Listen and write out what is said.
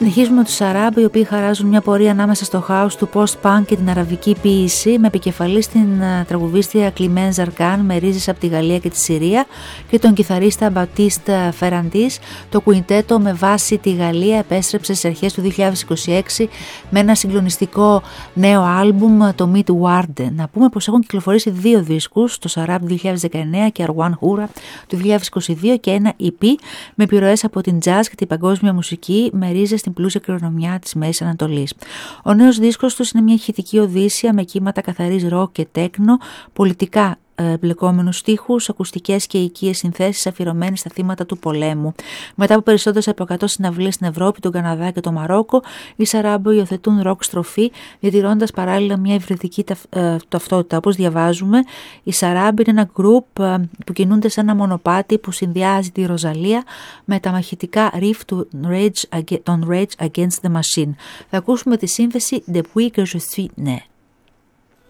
Συνεχίζουμε με τους Σαράμπ, οι οποίοι χαράζουν μια πορεία ανάμεσα στο χάος του post-punk και την αραβική ποίηση, με επικεφαλή στην τραγουδίστρια Κλιμέν Ζαρκάν με ρίζες από τη Γαλλία και τη Συρία και τον κιθαρίστα Μπατίστ Φεραντής. Το κουιντέτο με βάση τη Γαλλία επέστρεψε στις αρχές του 2026 με ένα συγκλονιστικό νέο άλμπουμ, το Meet Warden. Να πούμε πως έχουν κυκλοφορήσει 2 δίσκους, το Σαράμπ 2019 και Αρουάν Χούρα του 2022, και ένα EP με επιρροές από την jazz και την παγκόσμια μουσική, με ρίζες στην πλούσια κληρονομιά της Μέσης Ανατολής. Ο νέος δίσκος τους είναι μια ηχητική οδύσσια με κύματα καθαρής ροκ και τέκνο, πολιτικά μπλεκόμενους στίχους, ακουστικές και οικίες συνθέσεις αφιερωμένες στα θύματα του πολέμου. Μετά από περισσότερες από 100 συναυλίες στην Ευρώπη, τον Καναδά και το Μαρόκο, οι Σαράμπ υιοθετούν ροκ στροφή, διατηρώντας παράλληλα μια υβριδική ταυτότητα. Όπως διαβάζουμε, οι Σαράμπ είναι ένα group που κινούνται σε ένα μονοπάτι που συνδυάζει τη Ροζαλία με τα μαχητικά riff των Rage Against the Machine. Θα ακούσουμε τη σύνθεση Depuis que je suis né.